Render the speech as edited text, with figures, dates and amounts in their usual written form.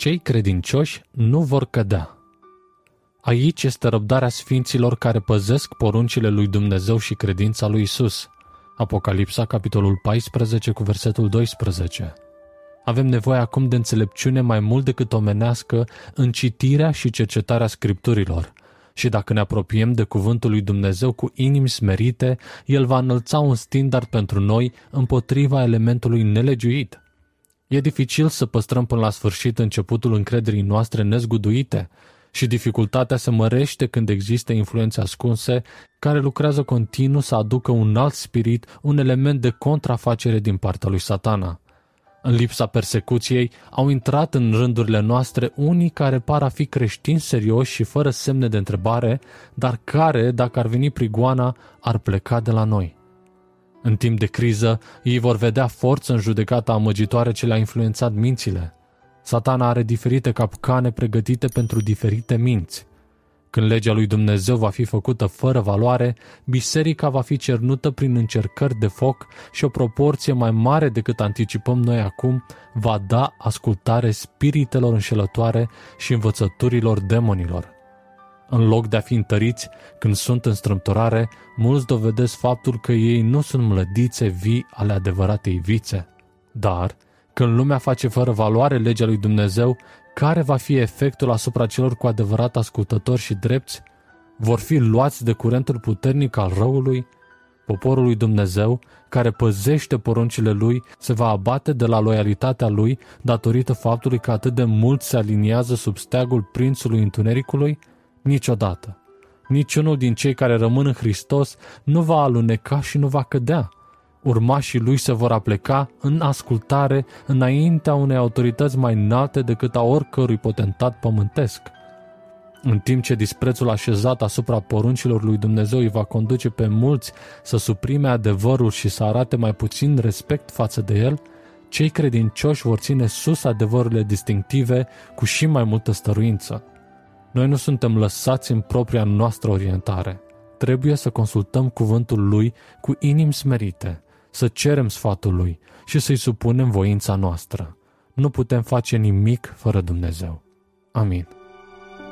Cei credincioși nu vor cădea. Aici este răbdarea sfinților care păzesc poruncile lui Dumnezeu și credința lui Isus. Apocalipsa, capitolul 14, cu versetul 12. Avem nevoie acum de înțelepciune mai mult decât omenească în citirea și cercetarea Scripturilor. Și dacă ne apropiem de cuvântul lui Dumnezeu cu inimi smerite, El va înălța un standard pentru noi împotriva elementului nelegiuit. E dificil să păstrăm până la sfârșit începutul încrederii noastre nezguduite și dificultatea se mărește când există influențe ascunse care lucrează continuu să aducă un alt spirit, un element de contrafacere din partea lui Satana. În lipsa persecuției au intrat în rândurile noastre unii care par a fi creștini serioși și fără semne de întrebare, dar care, dacă ar veni prigoana, ar pleca de la noi. În timp de criză, ei vor vedea forță în judecata amăgitoare ce le-a influențat mințile. Satana are diferite capcane pregătite pentru diferite minți. Când legea lui Dumnezeu va fi făcută fără valoare, biserica va fi cernută prin încercări de foc și o proporție mai mare decât anticipăm noi acum va da ascultare spiritelor înșelătoare și învățăturilor demonilor. În loc de a fi întăriți când sunt în strâmtorare, mulți dovedesc faptul că ei nu sunt mlădițe vii ale adevăratei vițe. Dar, când lumea face fără valoare legea lui Dumnezeu, care va fi efectul asupra celor cu adevărat ascultători și drepți? Vor fi luați de curentul puternic al răului? Poporul lui Dumnezeu, care păzește poruncile lui, se va abate de la loialitatea lui datorită faptului că atât de mult se aliniază sub steagul prințului întunericului? Niciodată. Niciunul din cei care rămân în Hristos nu va aluneca și nu va cădea. Urmașii lui se vor apleca în ascultare înaintea unei autorități mai înalte decât a oricărui potentat pământesc. În timp ce disprețul așezat asupra poruncilor lui Dumnezeu îi va conduce pe mulți să suprime adevărul și să arate mai puțin respect față de el, cei credincioși vor ține sus adevărurile distinctive cu și mai multă stăruință. Noi nu suntem lăsați în propria noastră orientare. Trebuie să consultăm cuvântul lui cu inimi smerite, să cerem sfatul lui și să-i supunem voința noastră. Nu putem face nimic fără Dumnezeu. Amin.